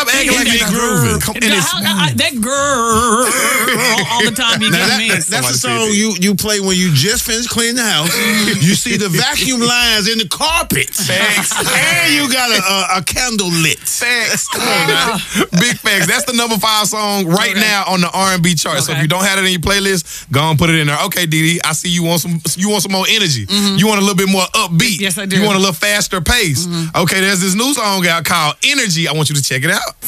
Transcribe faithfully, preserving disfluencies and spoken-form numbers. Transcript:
acting like you're not grooving. Come, The, how, I, that girl all the time you Now give that, me. that's the song you, you play when you just finished cleaning the house. You see the vacuum lines in the carpets. Facts. And you got a, a, a candle lit. Facts. Come on now. Big facts. That's the number five song right Okay. now on the R and B chart. So if Okay. you don't have it in your playlist, go and put it in there. Okay, Didi, I see you want some you want some more energy. You want a little bit more upbeat. Yes, I do. You want a little faster pace. Okay, there's this new song out called Energy. I want you to check it out.